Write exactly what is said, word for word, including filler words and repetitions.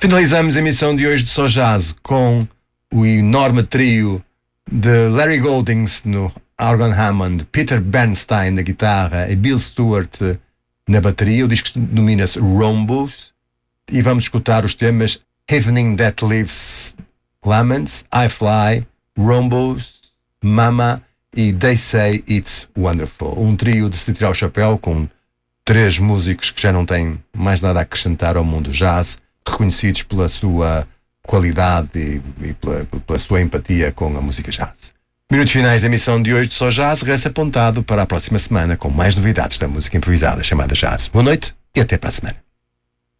Finalizamos a emissão de hoje de Só Jazz com o enorme trio de Larry Goldings no órgão Hammond, Peter Bernstein na guitarra e Bill Stewart na bateria. O disco denomina-se Rombos e vamos escutar os temas Evening That Leaves Laments, I Fly, Rombos, Mama e They Say It's Wonderful. Um trio de se tirar o chapéu com três músicos que já não têm mais nada a acrescentar ao mundo jazz, reconhecidos pela sua qualidade e, e pela, pela sua empatia com a música jazz. Minutos finais da emissão de hoje de Só Jazz, regressa apontado para a próxima semana com mais novidades da música improvisada chamada jazz. Boa noite e até para a semana.